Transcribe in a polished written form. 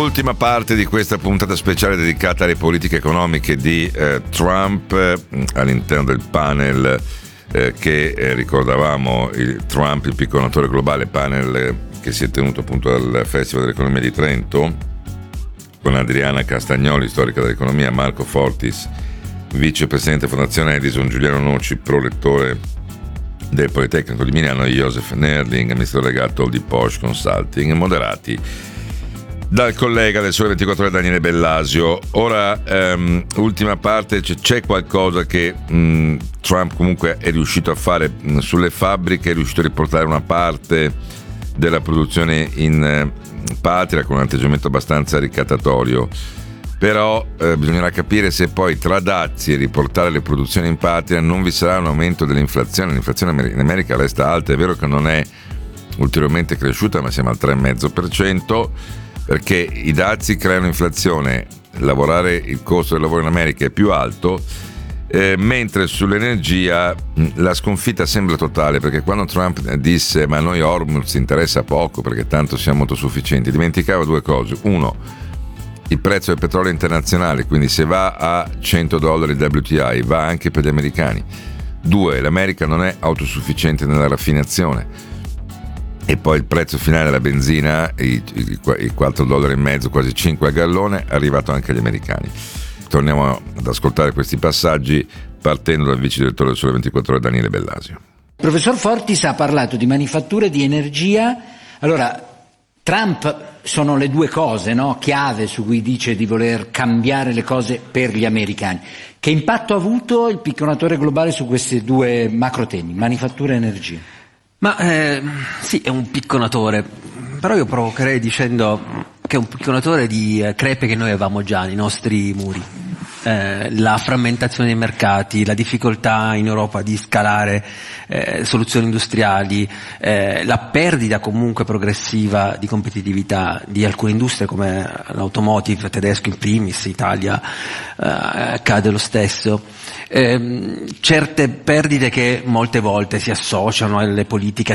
Ultima parte di questa puntata speciale dedicata alle politiche economiche di Trump all'interno del panel che ricordavamo, Trump, il picconatore globale, panel che si è tenuto appunto al Festival dell'Economia di Trento con Adriana Castagnoli, storica dell'economia, Marco Fortis, vicepresidente Fondazione Edison, Giuliano Noci, prorettore del Politecnico di Milano, e Joseph Nerling, amministratore delegato di Porsche Consulting, moderati dal collega del Sole 24 Ore Daniele Bellasio. Ora, ultima parte, c'è qualcosa che Trump comunque è riuscito a fare sulle fabbriche, è riuscito a riportare una parte della produzione in patria con un atteggiamento abbastanza ricattatorio, però bisognerà capire se poi tra dazi e riportare le produzioni in patria non vi sarà un aumento dell'inflazione. L'inflazione in America resta alta, è vero che non è ulteriormente cresciuta, ma siamo al 3,5%, perché i dazi creano inflazione, il costo del lavoro in America è più alto, mentre sull'energia la sconfitta sembra totale, perché quando Trump disse ma a noi Hormuz interessa poco perché tanto siamo autosufficienti, dimenticava due cose: uno, il prezzo del petrolio internazionale, quindi se va a $100 il WTI va anche per gli americani; due, l'America non è autosufficiente nella raffinazione, e poi il prezzo finale della benzina, i $4,50, quasi 5 a gallone, è arrivato anche agli americani. Torniamo ad ascoltare questi passaggi partendo dal vice direttore del Sole 24 Ore Daniele Bellasio. Il professor Fortis ha parlato di manifatture, di energia. Allora, Trump sono le due cose, no, chiave su cui dice di voler cambiare le cose per gli americani. Che impatto ha avuto il picconatore globale su questi due macro temi, manifattura e energia? Ma sì, è un picconatore, però io provocherei dicendo che è un picconatore di crepe che noi avevamo già nei nostri muri. La frammentazione dei mercati, la difficoltà in Europa di scalare soluzioni industriali, la perdita comunque progressiva di competitività di alcune industrie come l'automotive tedesco in primis, Italia accade lo stesso. Certe perdite che molte volte si associano alle politiche